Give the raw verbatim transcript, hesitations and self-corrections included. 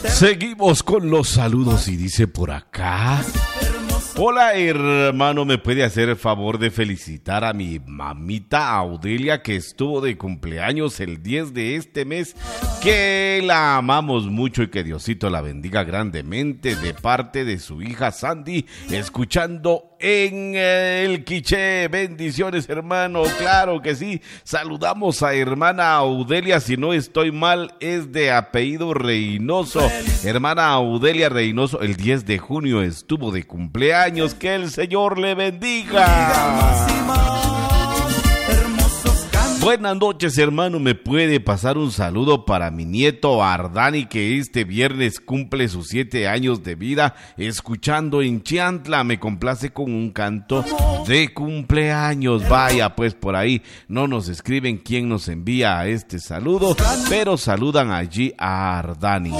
Seguimos con los saludos y dice por acá: hola hermano, ¿me puede hacer el favor de felicitar a mi mamita Audelia, que estuvo de cumpleaños el diez de este mes? Que la amamos mucho y que Diosito la bendiga grandemente, de parte de su hija Sandy, escuchando en el Quiché. Bendiciones, hermano. Claro que sí. Saludamos a hermana Audelia, si no estoy mal es de apellido Reynoso. Hermana Audelia Reynoso, el diez de junio estuvo de cumpleaños. Que el Señor le bendiga. Buenas noches, hermano. ¿Me puede pasar un saludo para mi nieto Ardani, que este viernes cumple sus siete años de vida, escuchando en Chiantla? Me complace con un canto de cumpleaños. Vaya, pues por ahí no nos escriben quién nos envía este saludo, pero saludan allí a Ardani.